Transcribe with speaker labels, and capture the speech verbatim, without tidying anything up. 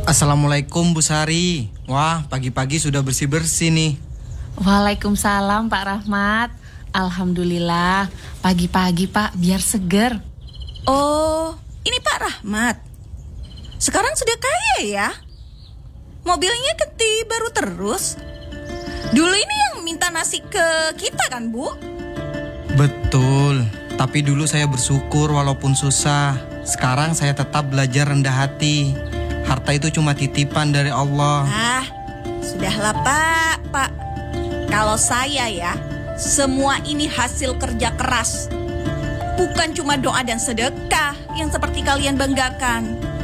Speaker 1: Assalamualaikum Bu Sari. Wah, pagi-pagi sudah bersih-bersih nih.
Speaker 2: Waalaikumsalam Pak Rahmat. Alhamdulillah, pagi-pagi Pak biar seger.
Speaker 3: Oh, ini Pak Rahmat. Sekarang sudah kaya ya? Mobilnya ganti baru terus. Dulu ini yang minta nasi ke kita kan, Bu?
Speaker 1: Betul, tapi dulu saya bersyukur walaupun susah. Sekarang saya tetap belajar rendah hati. Harta itu cuma titipan dari Allah.
Speaker 3: Ah, sudahlah Pak, Pak. Kalau saya ya, semua ini hasil kerja keras. Bukan cuma doa dan sedekah yang seperti kalian banggakan.